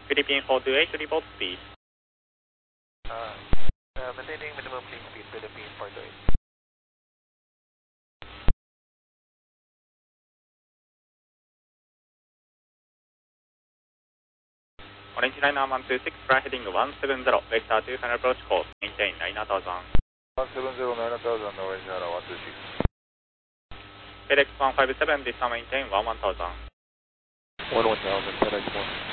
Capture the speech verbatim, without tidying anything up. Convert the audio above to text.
Philippine four two eight, report speed. Uh, uh, maintaining minimum clean speed, Philippine four two eight. Orange liner one two six, fly heading one seven zero, vector two final approach course, maintain nine thousand. one seven zero, nine thousand, Orange liner one two six. FedEx one five seven, this time maintain one one thousand. one one thousand, FedEx one.